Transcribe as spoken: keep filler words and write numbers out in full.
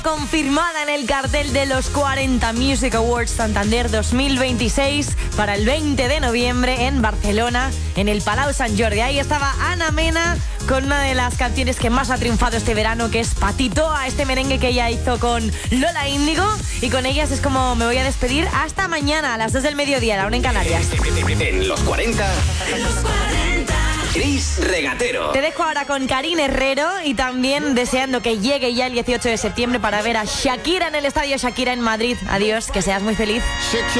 Confirmada en el cartel de los cuarenta Music Awards Santander dos mil veintiséis para el veinte de noviembre en Barcelona, en el Palau Sant Jordi. Ahí estaba Ana Mena con una de las canciones que más ha triunfado este verano, que es Patito, a este merengue que ella hizo con Lola Índigo. Y con ellas es como me voy a despedir hasta mañana a las dos del mediodía, la una en Canarias. En los cuarenta, Chris Regatero. Te dejo ahora con Karin Herrero y también deseando que llegue ya el dieciocho de septiembre para ver a Shakira en el Estadio Shakira en Madrid. Adiós, que seas muy feliz.